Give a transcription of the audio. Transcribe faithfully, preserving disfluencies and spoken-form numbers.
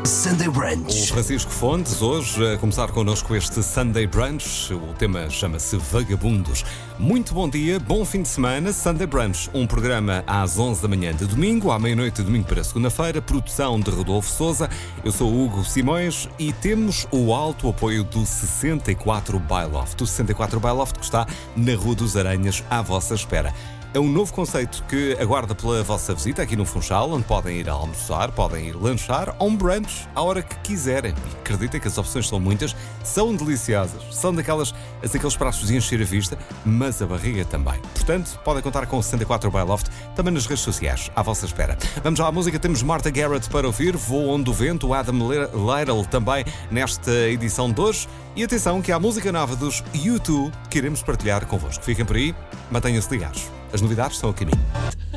Sunday O Brunch. Francisco Fontes, hoje, a começar connosco este Sunday Brunch. O tema chama-se Vagabundos. Muito bom dia, bom fim de semana. Sunday Brunch, um programa às onze da manhã de domingo, à meia-noite de domingo para segunda-feira. Produção de Rodolfo Souza. Eu sou o Hugo Simões e temos o alto apoio do sessenta e quatro Bailoft. O sessenta e quatro Bailoft que está na Rua dos Aranhas, à vossa espera. É um novo conceito que aguarda pela vossa visita aqui no Funchal, onde podem ir almoçar, podem ir lanchar ou um brunch à hora que quiserem. Acreditem que as opções são muitas, são deliciosas, são daquelas, daqueles pratos de encher a vista, mas a barriga também. Portanto, podem contar com o sessenta e quatro Bailoft também nas redes sociais, à vossa espera. Vamos à música, temos Martha Garrett para ouvir, Voo Onde o Vento, Adam Lytle também nesta edição de hoje. E atenção que há a música nova dos U dois que iremos partilhar convosco. Fiquem por aí, mantenham-se ligados. As novidades estão a caminho.